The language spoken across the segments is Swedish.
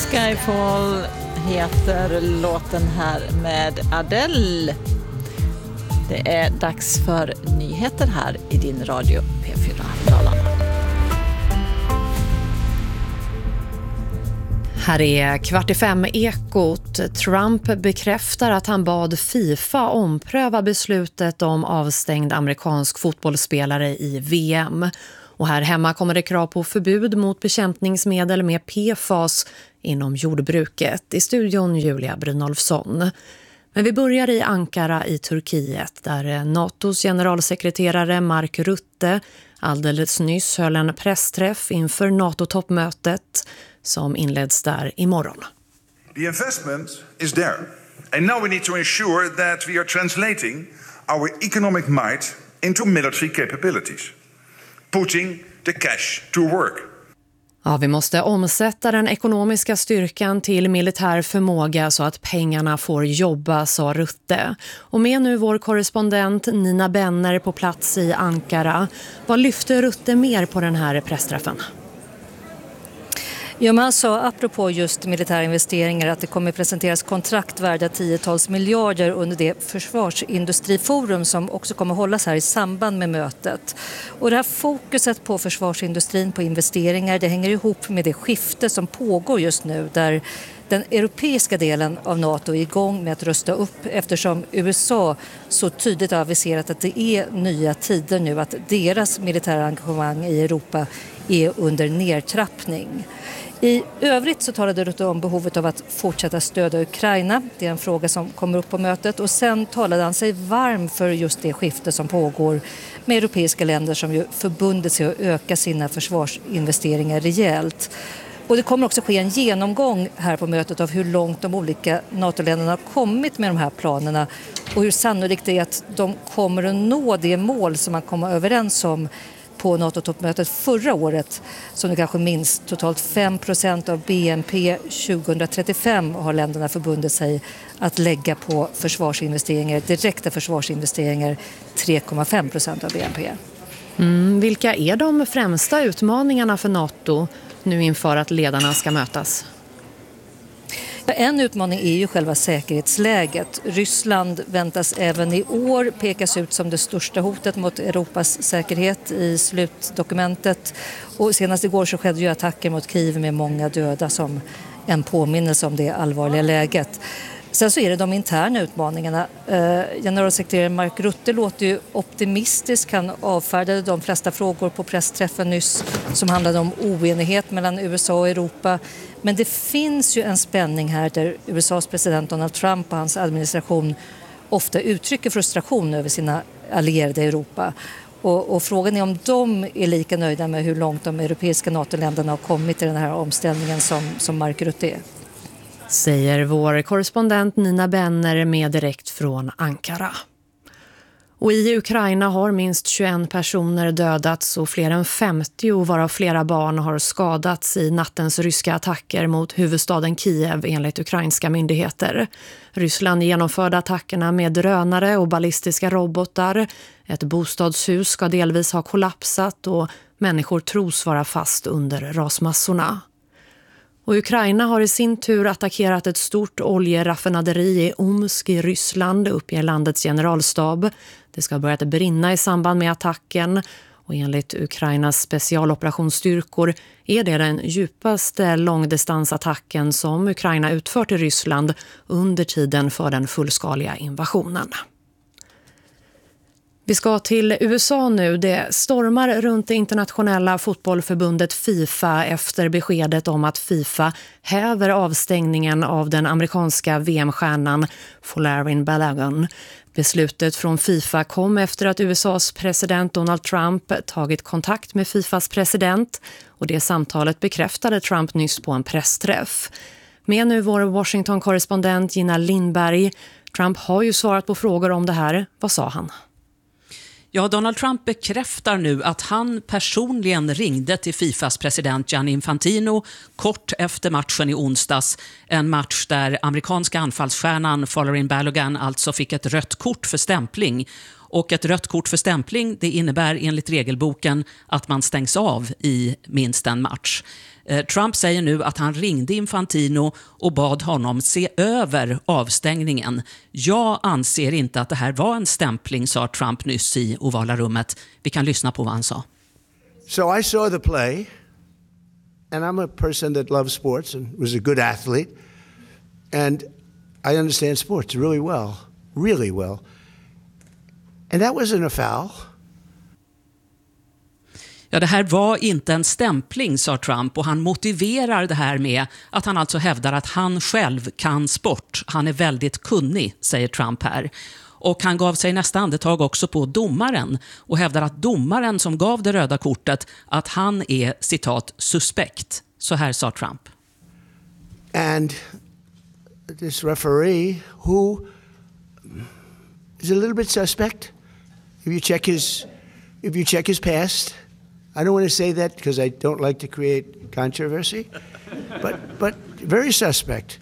Skyfall heter låten här med Adele. Det är dags för nyheter här i din radio P4 Dalarna. Här är 4:45 Ekot. Trump bekräftar att han bad FIFA ompröva beslutet om avstängd amerikansk fotbollsspelare i VM. Och här hemma kommer det krav på förbud mot bekämpningsmedel med PFAS inom jordbruket. I studion Julia Brynolfsson. Men vi börjar i Ankara i Turkiet där NATOs generalsekreterare Mark Rutte alldeles nyss höll en pressträff inför NATO-toppmötet som inleds där imorgon. The investment is there. And now we need to ensure that we are translating our economic might into military capabilities. Putting the cash to work. Ja, vi måste omsätta den ekonomiska styrkan till militär förmåga så att pengarna får jobba, sa Rutte. Och med nu vår korrespondent Nina Benner på plats i Ankara. Vad lyfter Rutte mer på den här pressträffen? Ja, man sa apropå just militära investeringar att det kommer presenteras kontrakt värda 10-tals miljarder under det försvarsindustriforum som också kommer hållas här i samband med mötet. Och det här fokuset på försvarsindustrin, på investeringar, det hänger ihop med det skifte som pågår just nu där den europeiska delen av NATO är igång med att rusta upp eftersom USA så tydligt har aviserat att det är nya tider nu, att deras militära engagemang i Europa är under nedtrappning. I övrigt så talade Rutte om behovet av att fortsätta stödja Ukraina. Det är en fråga som kommer upp på mötet. Och sen talade han sig varm för just det skifte som pågår med europeiska länder som ju förbundit sig att öka sina försvarsinvesteringar rejält. Och det kommer också ske en genomgång här på mötet av hur långt de olika NATO-länderna har kommit med de här planerna och hur sannolikt det är att de kommer att nå det mål som man kommer överens om på NATO-toppmötet förra året, som du kanske minns, totalt 5% av BNP 2035 har länderna förbundit sig att lägga på försvarsinvesteringar, direkta försvarsinvesteringar, 3,5% av BNP. Vilka är de främsta utmaningarna för NATO nu inför att ledarna ska mötas? En utmaning är ju själva säkerhetsläget. Ryssland väntas även i år pekas ut som det största hotet mot Europas säkerhet i slutdokumentet. Och senast igår så skedde ju attacker mot Kiev med många döda som en påminnelse om det allvarliga läget. Sen så är det de interna utmaningarna. Generalsekreterare Mark Rutte låter ju optimistisk. Han avfärdade de flesta frågor på pressträffen nyss som handlade om oenighet mellan USA och Europa. Men det finns ju en spänning här där USAs president Donald Trump och hans administration ofta uttrycker frustration över sina allierade i Europa. Och frågan är om de är lika nöjda med hur långt de europeiska NATO-länderna har kommit i den här omställningen som Mark Rutte är. Säger vår korrespondent Nina Benner med direkt från Ankara. Och i Ukraina har minst 21 personer dödats och fler än 50 varav flera barn har skadats i nattens ryska attacker mot huvudstaden Kiev enligt ukrainska myndigheter. Ryssland genomförde attackerna med drönare och ballistiska robotar. Ett bostadshus ska delvis ha kollapsat och människor tros vara fast under rasmassorna. Och Ukraina har i sin tur attackerat ett stort oljeraffinaderi i Omsk i Ryssland, uppger landets generalstab. Det ska ha börjat brinna i samband med attacken och enligt Ukrainas specialoperationsstyrkor är det den djupaste långdistansattacken som Ukraina utfört i Ryssland under tiden för den fullskaliga invasionen. Vi ska till USA nu. Det stormar runt det internationella fotbollförbundet FIFA efter beskedet om att FIFA häver avstängningen av den amerikanska VM-stjärnan Folarin Balogun. Beslutet från FIFA kom efter att USAs president Donald Trump tagit kontakt med FIFAs president och det samtalet bekräftade Trump nyss på en pressträff. Med nu vår Washington-korrespondent Gina Lindberg. Trump har ju svarat på frågor om det här. Vad sa han? Ja, Donald Trump bekräftar nu att han personligen ringde till FIFAs president Gianni Infantino kort efter matchen i onsdags. En match där amerikanska anfallsstjärnan Folarin Balogun alltså fick ett rött kort för stämpling. Och ett rött kort för stämpling, det innebär enligt regelboken att man stängs av i minst en match. Trump säger nu att han ringde Infantino och bad honom se över avstängningen. Jag anser inte att det här var en stämpling, sa Trump nyss i ovala rummet. Vi kan lyssna på vad han sa. So I saw the play, and I'm a person that loves sports and was a good athlete, and I understand sports really well. And that wasn't a foul. Ja, det här var inte en stämpling, sa Trump, och han motiverar det här med att han alltså hävdar att han själv kan sport. Han är väldigt kunnig, säger Trump här. Och han gav sig nästa andetag också på domaren och hävdar att domaren som gav det röda kortet, att han är, citat, suspekt. Så här sa Trump. And this referee, who is a little bit suspect, if you check his past, I don't want to say that because I don't like to create controversy, but very suspect.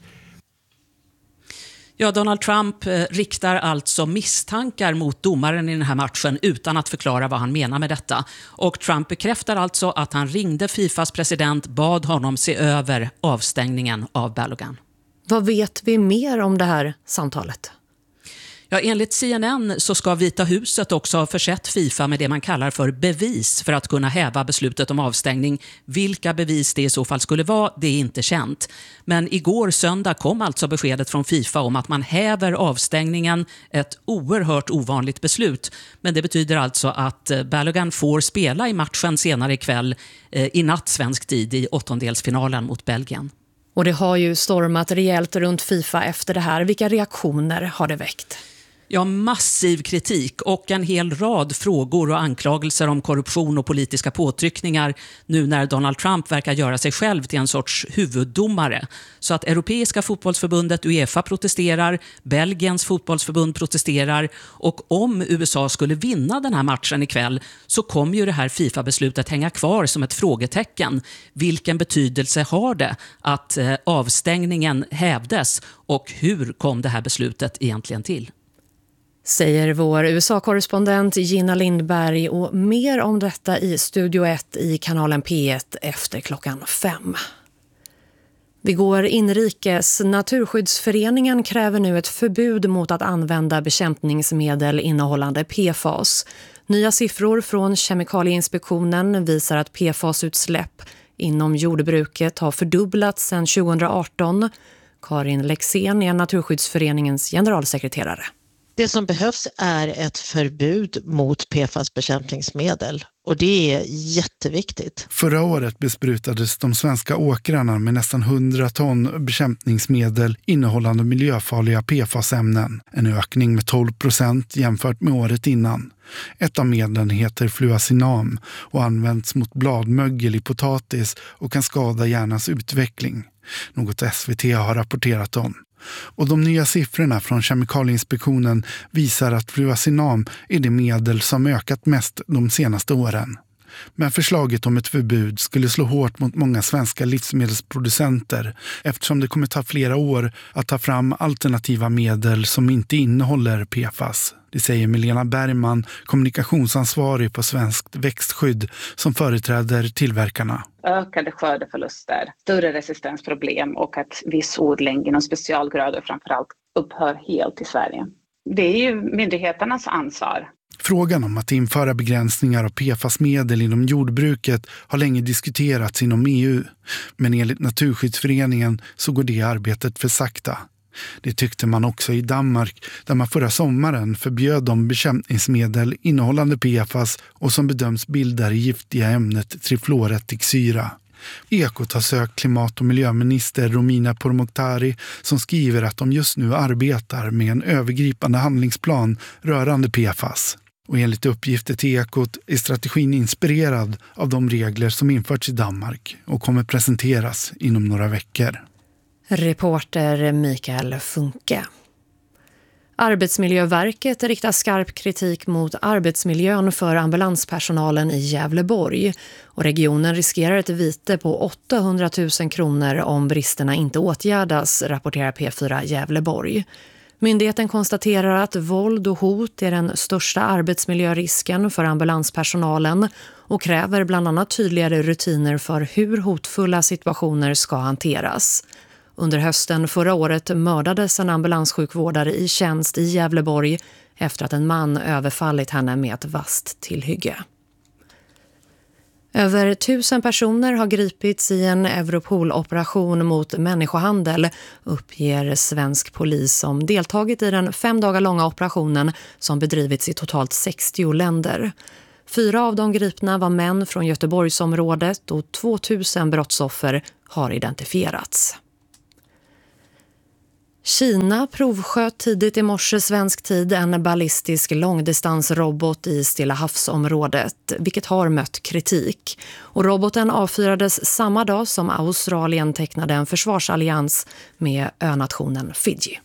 Ja, Donald Trump riktar alltså misstankar mot domaren i den här matchen utan att förklara vad han menar med detta. Och Trump bekräftar alltså att han ringde Fifas president, bad honom se över avstängningen av Balogun. Vad vet vi mer om det här samtalet? Ja, enligt CNN så ska Vita huset också ha försett FIFA med det man kallar för bevis för att kunna häva beslutet om avstängning. Vilka bevis det i så fall skulle vara, det är inte känt. Men igår söndag kom alltså beskedet från FIFA om att man häver avstängningen, ett oerhört ovanligt beslut. Men det betyder alltså att Balogun får spela i matchen senare ikväll, i natt svensk tid, i åttondelsfinalen mot Belgien. Och det har ju stormat rejält runt FIFA efter det här. Vilka reaktioner har det väckt? Ja, massiv kritik och en hel rad frågor och anklagelser om korruption och politiska påtryckningar nu när Donald Trump verkar göra sig själv till en sorts huvuddomare. Så att Europeiska fotbollsförbundet UEFA protesterar, Belgiens fotbollsförbund protesterar, och om USA skulle vinna den här matchen ikväll så kommer ju det här FIFA-beslutet hänga kvar som ett frågetecken. Vilken betydelse har det att avstängningen hävdes och hur kom det här beslutet egentligen till? Säger vår USA-korrespondent Gina Lindberg, och mer om detta i Studio 1 i kanalen P1 efter 5:00. Vi går inrikes. Naturskyddsföreningen kräver nu ett förbud mot att använda bekämpningsmedel innehållande PFAS. Nya siffror från Kemikalieinspektionen visar att PFAS-utsläpp inom jordbruket har fördubblats sedan 2018. Karin Lexén är Naturskyddsföreningens generalsekreterare. Det som behövs är ett förbud mot PFAS-bekämpningsmedel, och det är jätteviktigt. Förra året besprutades de svenska åkrarna med nästan 100 ton bekämpningsmedel innehållande miljöfarliga PFAS-ämnen. En ökning med 12% jämfört med året innan. Ett av medlen heter fluacinam och används mot bladmögel i potatis och kan skada hjärnans utveckling. Något SVT har rapporterat om. Och de nya siffrorna från Kemikalieinspektionen visar att fluacinam är det medel som ökat mest de senaste åren. Men förslaget om ett förbud skulle slå hårt mot många svenska livsmedelsproducenter eftersom det kommer ta flera år att ta fram alternativa medel som inte innehåller PFAS. Det säger Milena Bergman, kommunikationsansvarig på Svenskt växtskydd, som företräder tillverkarna. Ökade skördeförluster, större resistensproblem och att viss odling inom specialgrödor framförallt upphör helt i Sverige. Det är ju myndigheternas ansvar. Frågan om att införa begränsningar av PFAS-medel inom jordbruket har länge diskuterats inom EU. Men enligt Naturskyddsföreningen så går det arbetet för sakta. Det tyckte man också i Danmark, där man förra sommaren förbjöd de bekämpningsmedel innehållande PFAS och som bedöms bilda det giftiga ämnet trifluoretiksyra. Ekot har sökt klimat- och miljöminister Romina Pourmokhtari som skriver att de just nu arbetar med en övergripande handlingsplan rörande PFAS. Och enligt uppgifter till Ekot är strategin inspirerad av de regler som införts i Danmark och kommer presenteras inom några veckor. Reporter Mikael Funke. Arbetsmiljöverket riktar skarp kritik mot arbetsmiljön för ambulanspersonalen i Gävleborg, och regionen riskerar ett vite på 800 000 kronor om bristerna inte åtgärdas, rapporterar P4 Gävleborg. Myndigheten konstaterar att våld och hot är den största arbetsmiljörisken för ambulanspersonalen och kräver bland annat tydligare rutiner för hur hotfulla situationer ska hanteras. Under hösten förra året mördades en ambulanssjukvårdare i tjänst i Gävleborg efter att en man överfallit henne med ett vasst tillhygge. Över 1000 personer har gripits i en Europol-operation mot människohandel, uppger svensk polis som deltagit i den 5 dagar långa operationen som bedrivits i totalt 60 länder. 4 av de gripna var män från Göteborgsområdet och 2000 brottsoffer har identifierats. Kina provsköt tidigt i morse svensk tid en ballistisk långdistansrobot i Stilla havsområdet, vilket har mött kritik. Och roboten avfyrades samma dag som Australien tecknade en försvarsallians med önationen Fiji.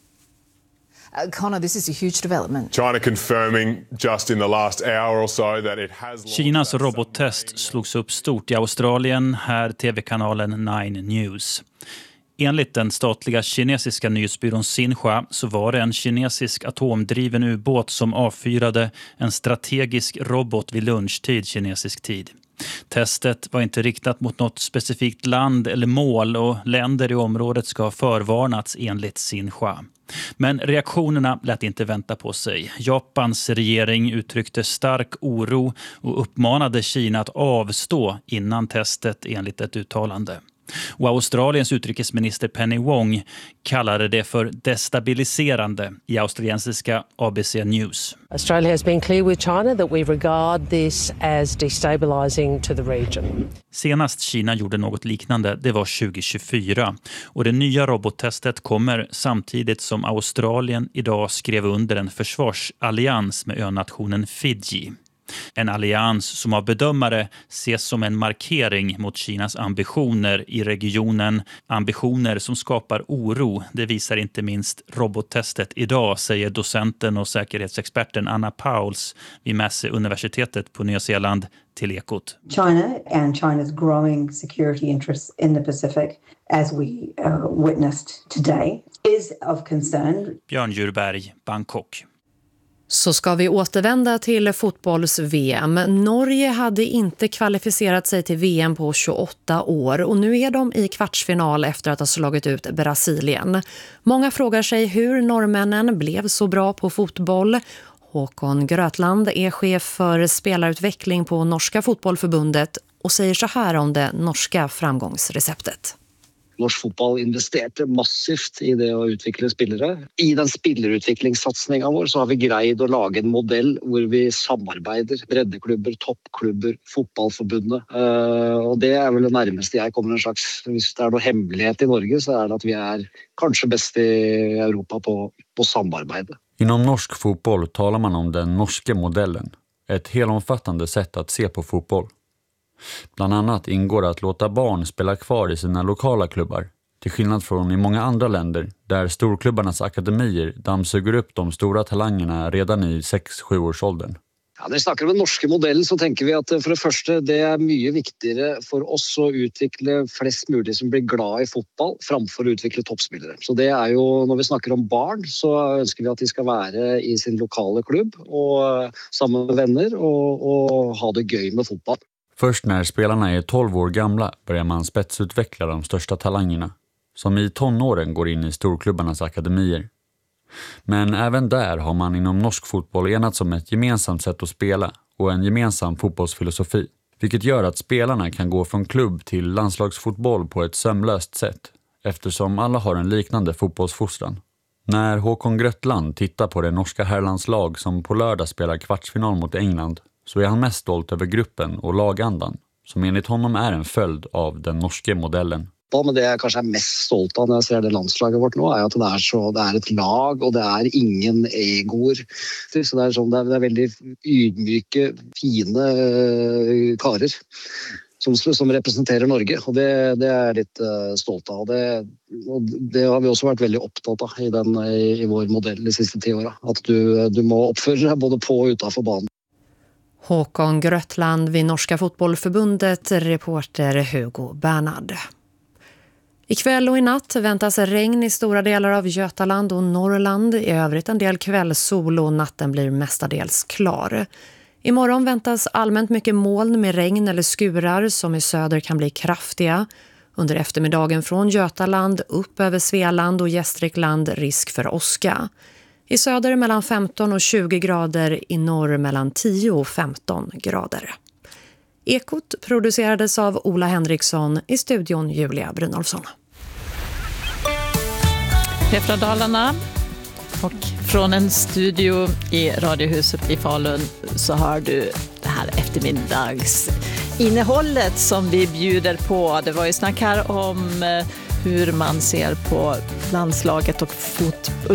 Connor, this is a huge development. China confirming just in the last hour or so that it has... Kinas robottest slogs upp stort i Australien, här TV-kanalen 9 News. Enligt den statliga kinesiska nyhetsbyrån Xinhua så var det en kinesisk atomdriven ubåt som avfyrade en strategisk robot vid lunchtid kinesisk tid. Testet var inte riktat mot något specifikt land eller mål och länder i området ska ha förvarnats enligt Xinhua. Men reaktionerna lät inte vänta på sig. Japans regering uttryckte stark oro och uppmanade Kina att avstå innan testet enligt ett uttalande. Och Australiens utrikesminister Penny Wong kallade det för destabiliserande i australiensiska ABC News. Australia has been clear with China that we regard this as destabilizing to the region. Senast Kina gjorde något liknande, det var 2024. Och det nya robottestet kommer samtidigt som Australien idag skrev under en försvarsallians med önationen Fiji. En allians som av bedömare ses som en markering mot Kinas ambitioner i regionen. Ambitioner som skapar oro, det visar inte minst robottestet idag, säger docenten och säkerhetsexperten Anna Pauls vid Massey-universitetet på Nya Zeeland till Ekot. China and China's growing security interests in the Pacific, as we witnessed today, is of concern. Björn Djurberg, Bangkok. Så ska vi återvända till fotbolls-VM. Norge hade inte kvalificerat sig till VM på 28 år och nu är de i kvartsfinal efter att ha slagit ut Brasilien. Många frågar sig hur norrmännen blev så bra på fotboll. Håkon Grötland är chef för spelarutveckling på Norska fotbollförbundet och säger så här om det norska framgångsreceptet. Norsk fotball investerte massivt i det å utvikle spillere. I den spillerutviklingssatsningen vår så har vi greid å lage en modell hvor vi samarbeider breddeklubber, toppklubber, fotballforbundet. Og det er vel det nærmeste jeg kommer en slags, hvis det er noe hemmelighet i Norge, så er det at vi er kanskje best i Europa på samarbeidet. Inom norsk fotboll talar man om den norska modellen, ett helomfattande sätt att se på fotboll. Bland annat ingår det att låta barn spela kvar i sina lokala klubbar, till skillnad från i många andra länder där storklubbarnas akademier dammsuger upp de stora talangerna redan i 6-7 års åldern. Ja, när vi snackar om den norska modellen så tänker vi att för det första det är mycket viktigare för oss att utveckla flest möjligt som blir glada i fotboll framför att utveckla toppspelare. Så det är ju när vi snackar om barn så önskar vi att de ska vara i sin lokala klubb och samman med vänner och ha det göj med fotboll. Först när spelarna är 12 år gamla börjar man spetsutveckla de största talangerna, som i tonåren går in i storklubbarnas akademier. Men även där har man inom norsk fotboll enats om ett gemensamt sätt att spela och en gemensam fotbollsfilosofi, vilket gör att spelarna kan gå från klubb till landslagsfotboll på ett sömlöst sätt, eftersom alla har en liknande fotbollsfostran. När Håkon Grötland tittar på det norska herrlandslag som på lördag spelar kvartsfinal mot England så är han mest stolt över gruppen och lagandan, som enligt honom är en följd av den norska modellen. Men det jag kanske är mest stolt av när jag ser det landslaget vårt nu är att det är ett lag och det är ingen egor. Så det är väldigt ydmyka, fina karer som representerar Norge och det är jag lite stolt av. Och det har vi också varit väldigt upptatt av i vår modell de sista 10 åren. Att du må uppföra dig både på och utanför banan. Håkon Grötland vid Norska fotbollförbundet, reporter Hugo Bernhard. Ikväll och i natt väntas regn i stora delar av Götaland och Norrland. I övrigt en del kvällssol och natten blir mestadels klar. Imorgon väntas allmänt mycket moln med regn eller skurar som i söder kan bli kraftiga. Under eftermiddagen från Götaland upp över Svealand och Gästrikland risk för åska. I söder mellan 15 och 20 grader, i norr mellan 10 och 15 grader. Ekot producerades av Ola Henriksson, i studion Julia Brynolfsson. Från Dalarna och från en studio i Radiohuset i Falun så hör du det här eftermiddagsinnehållet som vi bjuder på. Det var ju snack här om hur man ser på landslaget och